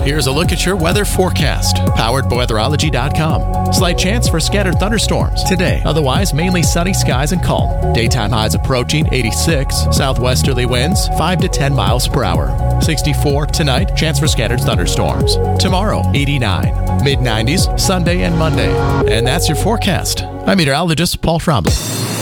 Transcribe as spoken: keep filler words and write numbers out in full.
Here's a look at your weather forecast, powered by weatherology dot com. Slight chance for scattered thunderstorms today. Otherwise, mainly sunny skies and calm. Daytime highs approaching eighty-six. Southwesterly winds five to ten miles per hour. sixty-four tonight. Chance for scattered thunderstorms. Tomorrow, eighty-nine. mid nineties Sunday and Monday. And that's your forecast. I'm meteorologist Paul Trombley.